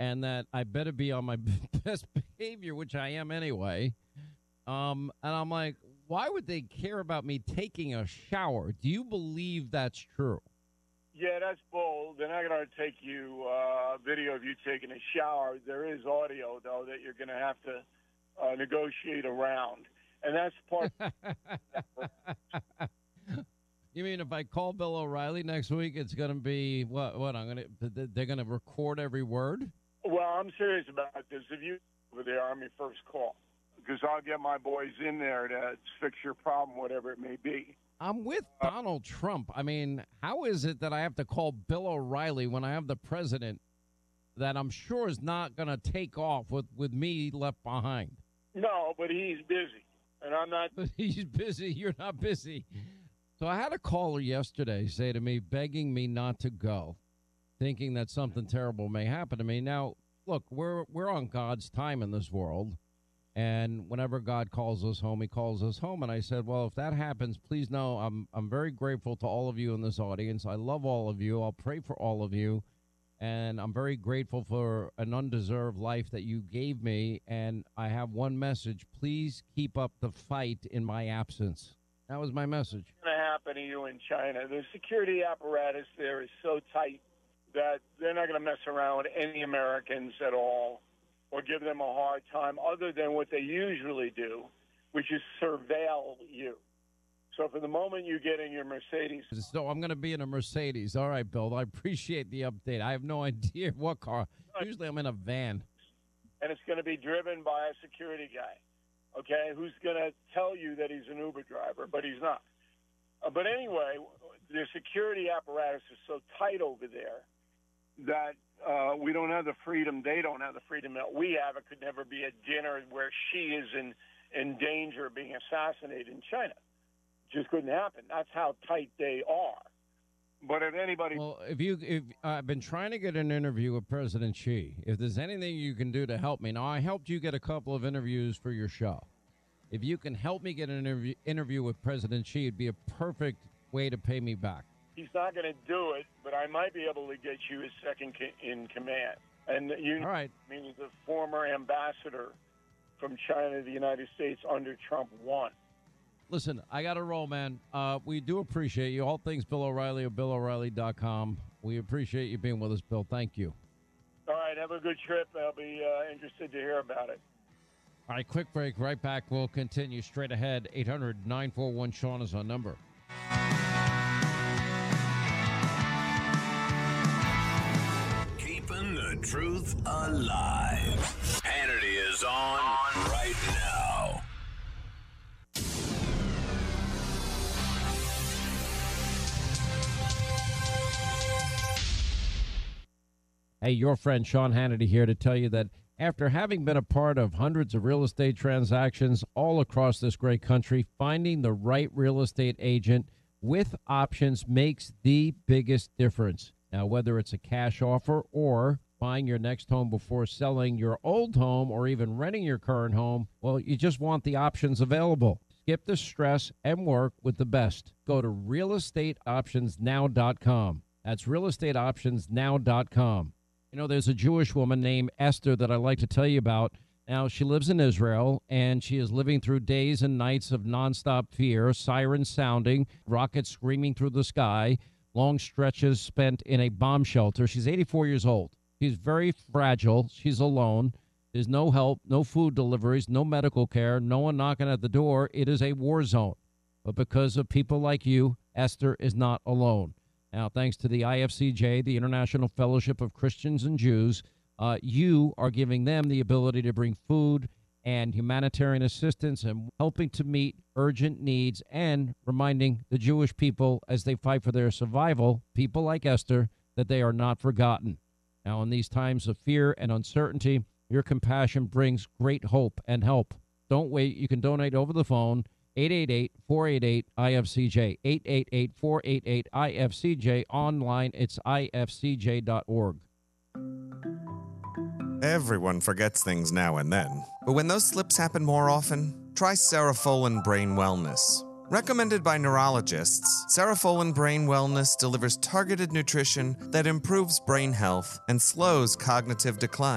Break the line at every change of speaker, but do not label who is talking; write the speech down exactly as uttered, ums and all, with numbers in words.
and that I better be on my best behavior, which I am anyway. Um, and I'm like, why would they care about me taking a shower? Do you believe that's true?
Yeah, that's bull. They're not going to take you uh, video of you taking a shower. There is audio, though, that you're going to have to uh, negotiate around. And that's part.
You mean if I call Bill O'Reilly next week, it's going to be what? What I'm going to? They're going to record every word.
Well, I'm serious about this. If you over there, I'm your first call because I'll get my boys in there to fix your problem, whatever it may be.
I'm with uh, Donald Trump. I mean, how is it that I have to call Bill O'Reilly when I have the president that I'm sure is not going to take off with, with me left behind?
No, but he's busy, and I'm not.
But he's busy. You're not busy. So I had a caller yesterday say to me, begging me not to go, thinking that something terrible may happen to me. Now, look, we're we're on God's time in this world, and whenever God calls us home, he calls us home. And I said, well, if that happens, please know I'm I'm very grateful to all of you in this audience. I love all of you. I'll pray for all of you, and I'm very grateful for an undeserved life that you gave me. And I have one message. Please keep up the fight in my absence. That was my message.
What's going to happen to you in China? The security apparatus there is so tight that they're not going to mess around with any Americans at all or give them a hard time other than what they usually do, which is surveil you. So for the moment you get in your Mercedes.
So I'm going to be in a Mercedes. All right, Bill, I appreciate the update. I have no idea what car. Usually I'm in a van.
And it's going to be driven by a security guy. Okay, who's going to tell you that he's an Uber driver, but he's not. Uh, but anyway, the security apparatus is so tight over there that uh, we don't have the freedom. They don't have the freedom that we have. It could never be a dinner where she is in, in danger of being assassinated in China. It just couldn't happen. That's how tight they are. But if anybody...
Well, if you, if uh, I've been trying to get an interview with President Xi. If there's anything you can do to help me. Now, I helped you get a couple of interviews for your show. If you can help me get an interview, interview with President Xi, it'd be a perfect way to pay me back.
He's not going to do it, but I might be able to get you his second in command. And you,
all right.
I mean, the former ambassador from China to the United States under Trump won.
Listen, I got to roll, man. Uh, we do appreciate you. All things Bill O'Reilly or Bill O'Reilly dot com. We appreciate you being with us, Bill. Thank you.
All right. Have a good trip. I'll be uh, interested to hear about it.
All right. Quick break. Right back. We'll continue straight ahead. eight hundred nine four one Sean is our number.
Keeping the truth alive. Hannity is on right now.
Hey, your friend Sean Hannity here to tell you that after having been a part of hundreds of real estate transactions all across this great country, finding the right real estate agent with options makes the biggest difference. Now, whether it's a cash offer or buying your next home before selling your old home or even renting your current home, well, you just want the options available. Skip the stress and work with the best. Go to real estate options now dot com. That's real estate options now dot com. You know, there's a Jewish woman named Esther that I'd like to tell you about. Now, she lives in Israel, and she is living through days and nights of nonstop fear, sirens sounding, rockets screaming through the sky, long stretches spent in a bomb shelter. She's eighty-four years old. She's very fragile. She's alone. There's no help, no food deliveries, no medical care, no one knocking at the door. It is a war zone. But because of people like you, Esther is not alone. Now, thanks to the I F C J, the International Fellowship of Christians and Jews, uh, you are giving them the ability to bring food and humanitarian assistance and helping to meet urgent needs and reminding the Jewish people as they fight for their survival, people like Esther, that they are not forgotten. Now, in these times of fear and uncertainty, your compassion brings great hope and help. Don't wait. You can donate over the phone. eight eight eight, four eight eight, I F C J, eight eight eight, four eight eight, I F C J. Online, it's I F C J dot org.
Everyone forgets things now and then, but when those slips happen more often, try Cerefolin Brain Wellness. Recommended by neurologists, Cerefolin Brain Wellness delivers targeted nutrition that improves brain health and slows cognitive decline.